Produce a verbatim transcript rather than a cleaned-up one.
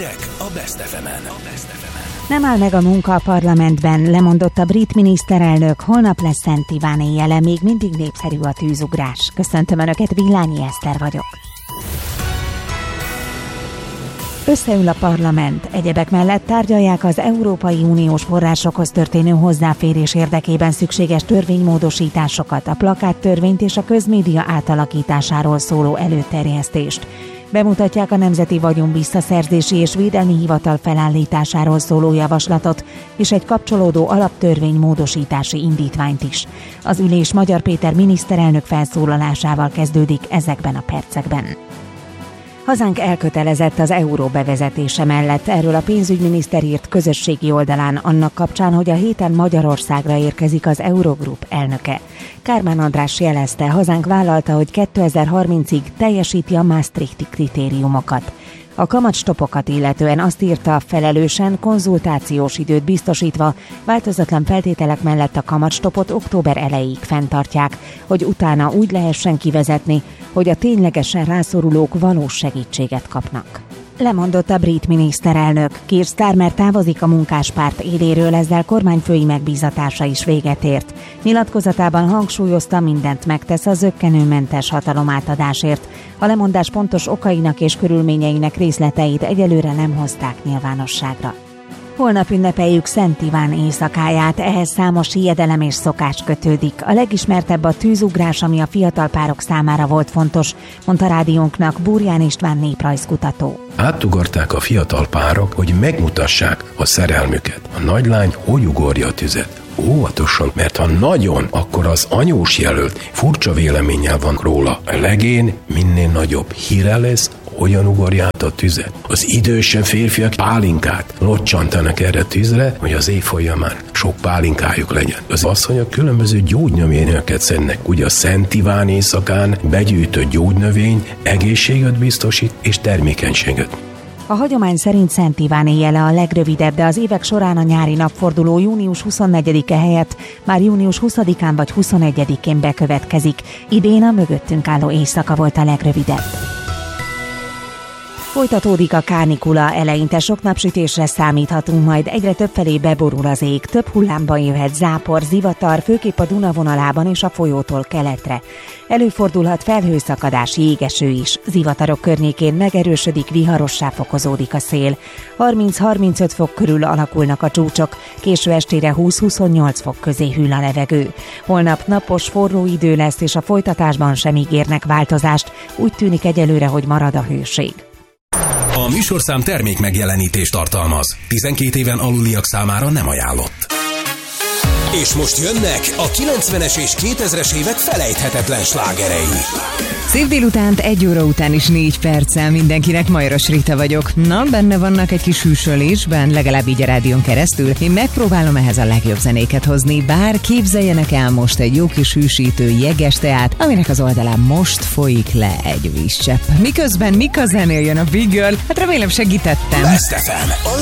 Hírek a Best ef emen. Nem áll meg a munka a parlamentben, lemondott a brit miniszterelnök, holnap lesz Szent Iván éjjele, még mindig népszerű a tűzugrás. Köszöntöm Önöket, Villányi Eszter vagyok. Összeül a parlament, egyebek mellett tárgyalják az Európai Uniós forrásokhoz történő hozzáférés érdekében szükséges törvénymódosításokat, a plakáttörvényt és a közmédia átalakításáról szóló előterjesztést. Bemutatják a Nemzeti Vagyon Visszaszerzési és Védelmi Hivatal felállításáról szóló javaslatot és egy kapcsolódó alaptörvény módosítási indítványt is. Az ülés Magyar Péter miniszterelnök felszólalásával kezdődik ezekben a percekben. Hazánk elkötelezett az euró bevezetése mellett, erről a pénzügyminiszter írt közösségi oldalán annak kapcsán, hogy a héten Magyarországra érkezik az Eurogroup elnöke. Kármán András jelezte, hazánk vállalta, hogy kétezer-harmincig teljesíti a Maastrichti kritériumokat. A kamatstopokat illetően azt írta, felelősen, konzultációs időt biztosítva, változatlan feltételek mellett a kamatstopot október elejéig fenntartják, hogy utána úgy lehessen kivezetni, hogy a ténylegesen rászorulók valós segítséget kapnak. Lemondott a brit miniszterelnök. Keir Starmer távozik a munkáspárt éléről, ezzel kormányfői megbízatása is véget ért. Nyilatkozatában hangsúlyozta, mindent megtesz a zökkenőmentes hatalomátadásért. A lemondás pontos okainak és körülményeinek részleteit egyelőre nem hozták nyilvánosságra. Holnap ünnepeljük Szent Iván éjszakáját, ehhez számos hiedelem és szokás kötődik. A legismertebb a tűzugrás, ami a fiatal párok számára volt fontos, mondta rádiónknak Burján István néprajzkutató. Átugorták a fiatal párok, hogy megmutassák a szerelmüket. A nagylány hogy ugorja a tüzet? Óvatosan, mert ha nagyon, akkor az anyós jelölt furcsa véleménnyel van róla. A legén minél nagyobb híre lesz, olyan ugorja át a tüzet. Az idősebb férfiak pálinkát locsantanak erre a tűzre, hogy az év folyamán sok pálinkájuk legyen. Az asszonyok különböző gyógynövényeket szednek, ugye a Szent Iván éjszakán begyűjtött gyógynövény egészséget biztosít és termékenységet. A hagyomány szerint Szent Iván éjjele a legrövidebb, de az évek során a nyári napforduló június huszonnegyedike helyett már június huszadikán vagy huszonegyedikén bekövetkezik. Idén a mögöttünk álló éjszaka volt a legrövidebb. Folytatódik a kánikula, eleinte sok napsütésre számíthatunk, majd egyre többfelé beborul az ég, több hullámban jöhet zápor, zivatar, főképp a Duna vonalában és a folyótól keletre. Előfordulhat felhőszakadás, jégeső is, zivatarok környékén megerősödik, viharossá fokozódik a szél. harminc-harmincöt fok körül alakulnak a csúcsok, késő estére húsz-huszonnyolc fok közé hűl a levegő. Holnap napos, forró idő lesz, és a folytatásban sem ígérnek változást, úgy tűnik egyelőre, hogy marad a hőség. A műsorszám termék megjelenítést tartalmaz. tizenkét éven aluliak számára nem ajánlott. És most jönnek a kilencvenes és kétezres évek felejthetetlen slágerei. Szép délutánt, egy óra után is négy perccel mindenkinek, Majros Rita vagyok. Na, benne vannak egy kis hűsölésben, legalább így a rádión keresztül. Én megpróbálom ehhez a legjobb zenéket hozni, bár képzeljenek el most egy jó kis hűsítő jeges teát, aminek az oldalán most folyik le egy vízcsepp. Miközben Mika zenél jön a Big Girl, hát remélem segítettem. Best ef em, a